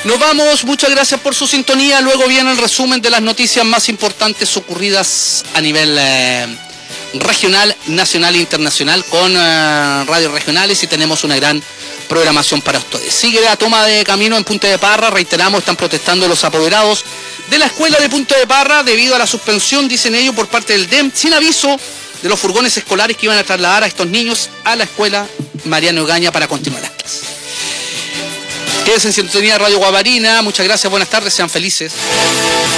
Nos vamos, muchas gracias por su sintonía. Luego viene el resumen de las noticias más importantes ocurridas a nivel regional, nacional e internacional con radios regionales, y tenemos una gran programación para ustedes. Sigue la toma de camino en Punta de Parra. Reiteramos, están protestando los apoderados de la escuela de Punta de Parra debido a la suspensión, dicen ellos, por parte del DEM, sin aviso, de los furgones escolares que iban a trasladar a estos niños a la escuela Mariano Egaña para continuar las clases. Quédense en sintonía de Radio Guavarina. Muchas gracias, buenas tardes, sean felices.